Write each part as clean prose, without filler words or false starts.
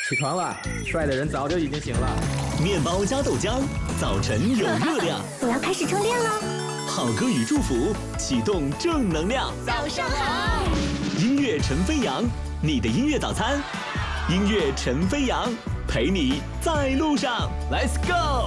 起床了，帅的人早就已经醒了。 面包加豆浆，早晨有热量。 我要开始充电了。 好歌与祝福，启动正能量。 早上好。 音乐陈飞扬，你的音乐早餐。音乐陈飞扬，陪你在路上。Let's go。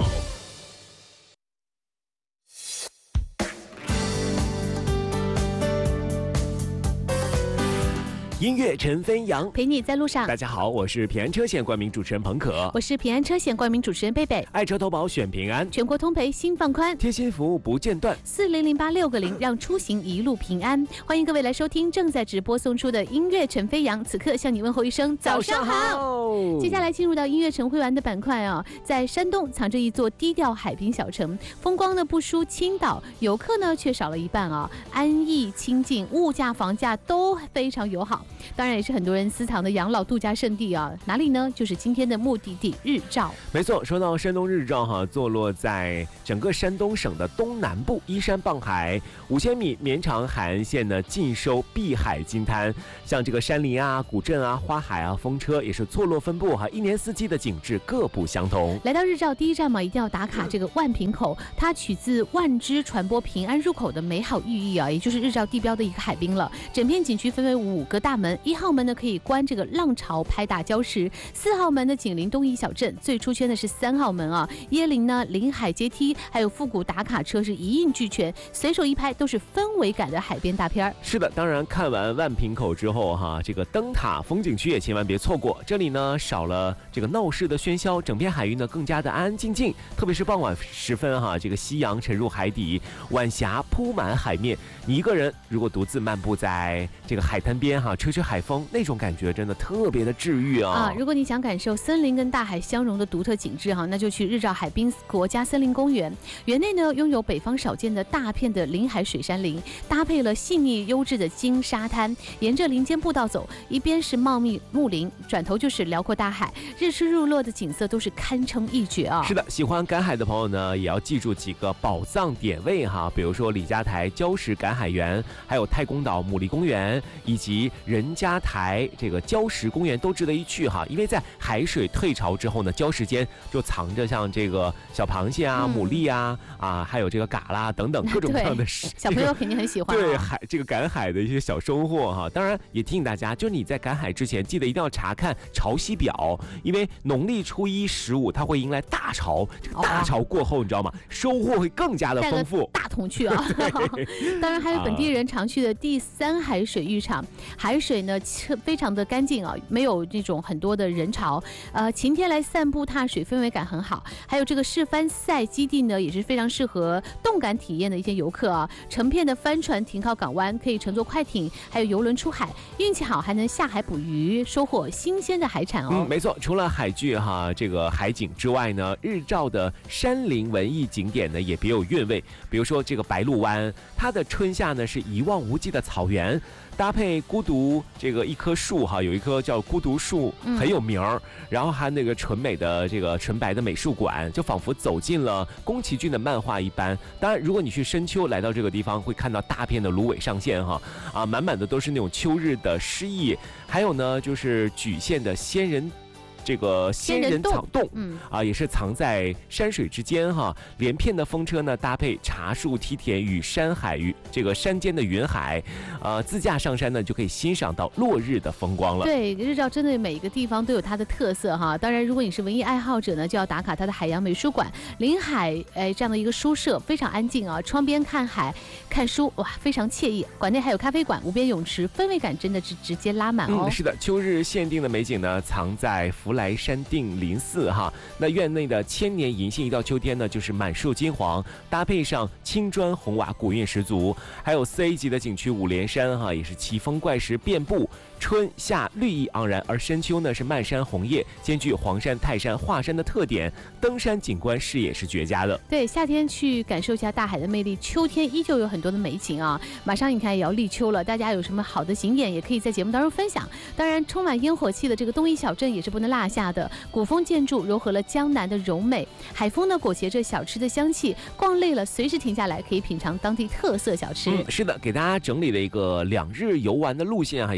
音乐陈飞扬， 陪你在路上。 大家好，我是平安车险冠名主持人彭可， 我是平安车险冠名主持人贝贝。 爱车投保选平安， 全国通赔心放宽， 贴心服务不间断 ，400860，让出行一路平安。欢迎各位来收听正在直播送出的音乐陈飞扬，此刻向你问候一声早上好。接下来进入到音乐陈会玩的板块啊，在山东藏着一座低调海滨小城，风光呢不输青岛，游客呢却少了一半啊，安逸清静，物价房价都非常友好。当然也是很多人私藏的养老度假胜地啊，哪里呢？就是今天的目的地日照。 没错，说到山东日照哈，坐落在整个山东省的东南部，依山傍海，5000米绵长海岸线呢，尽收碧海金滩。像这个山林啊、古镇啊、花海啊、风车也是错落分布哈，一年四季的景致各不相同。 来到日照第一站嘛，一定要打卡这个万平口，它取自万支传播平安入口的美好寓意啊，也就是日照地标的一个海滨了。整片景区分为5个大门，1号门呢可以观这个浪潮拍打礁石，4号门的紧邻东夷小镇，最出圈的是3号门啊，椰林呢临海阶梯，还有复古打卡车是一应俱全，随手一拍都是氛围感的海边大片。 是的，当然看完万平口之后哈，这个灯塔风景区也千万别错过。这里呢少了这个闹市的喧嚣，整片海域呢更加的安安静静，特别是傍晚时分哈，这个夕阳沉入海底，晚霞铺满海面，你一个人如果独自漫步在这个海滩边哈，吹吹海风，那种感觉真的特别的治愈啊！ 如果你想感受森林跟大海相融的独特景致哈，那就去日照海滨国家森林公园。园内呢拥有北方少见的大片的临海水杉林，搭配了细腻优质的金沙滩，沿着林间步道走，一边是茂密木林，转头就是辽阔大海，日出日落的景色都是堪称一绝啊！ 是的，喜欢赶海的朋友呢，也要记住几个宝藏点位哈，比如说李家台礁石赶海园，还有太公岛牡蛎公园，以及任家台这个礁石公园都值得一去哈，因为在海水退潮之后呢，礁石间就藏着像这个小螃蟹啊、牡蛎啊、还有这个嘎啦等等各种各样的小朋友肯定很喜欢对这个赶海的一些小收获哈。当然也提醒大家，就是你在赶海之前，记得一定要查看潮汐表，因为农历初一、15它会迎来大潮，这个大潮过后，你知道吗？收获会更加的丰富。 大桶去啊！当然还有本地人常去的第3海水浴场，海水呢非常的干净啊，没有这种很多的人潮。晴天来散步踏水，氛围感很好。还有这个示帆赛基地呢，也是非常适合动感体验的一些游客啊。成片的帆船停靠港湾，可以乘坐快艇，还有游轮出海。运气好还能下海捕鱼，收获新鲜的海产哦。 没错，除了海剧哈这个海景之外呢，日照的山林文艺景点呢也别有韵味。比如说这个白鹭湾，它的春夏呢是一望无际的草原。搭配孤独这个一棵树哈，有一棵叫孤独树很有名儿，然后还那个纯美的这个纯白的美术馆，就仿佛走进了宫崎骏的漫画一般。当然，如果你去深秋来到这个地方，会看到大片的芦苇上线哈，满满的都是那种秋日的诗意，还有呢就是莒县的仙人草洞，也是藏在山水之间哈。连片的风车呢，搭配茶树梯田与这个山间的云海，自驾上山呢就可以欣赏到落日的风光了。 对，日照真的每一个地方都有它的特色哈。当然，如果你是文艺爱好者呢，就要打卡它的海洋美术馆，临海这样的一个书舍，非常安静啊，窗边看海看书，哇，非常惬意。馆内还有咖啡馆、无边泳池，氛围感真的是直接拉满哦。 是的，秋日限定的美景呢，藏在福来山定林寺哈。那院内的千年银杏一到秋天呢，就是满树金黄，搭配上青砖红瓦，古韵十足。还有4A 级的景区五连山哈，也是奇峰怪石遍布，春夏绿意盎然，而深秋呢是漫山红叶，兼具黄山、泰山、华山的特点，登山景观视野是绝佳的。 对，夏天去感受一下大海的魅力，秋天依旧有很多的美景啊。马上你看也要立秋了，大家有什么好的景点也可以在节目当中分享。当然，充满烟火气的这个东夷小镇也是不能落下的，古风建筑糅合了江南的柔美，海风呢裹挟着小吃的香气，逛累了随时停下来可以品尝当地特色小吃。 是的，给大家整理了一个2日游玩的路线啊，也是非常精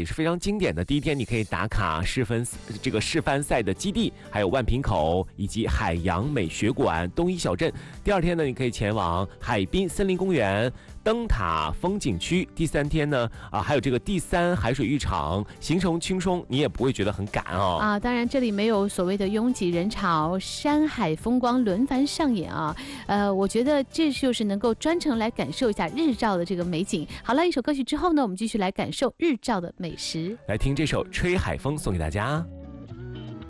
经典的第一天，你可以打卡示范赛的基地，还有万平口以及海洋美学馆、东一小镇。第二天呢，你可以前往海滨森林公园、灯塔风景区。第三天呢，还有这个第三海水浴场，行程轻松，你也不会觉得很赶哦。 当然这里没有所谓的拥挤人潮，山海风光轮番上演啊。我觉得这就是能够专程来感受一下日照的这个美景。好了，一首歌曲之后呢，我们继续来感受日照的美食。 来听这首《吹海风》，送给大家。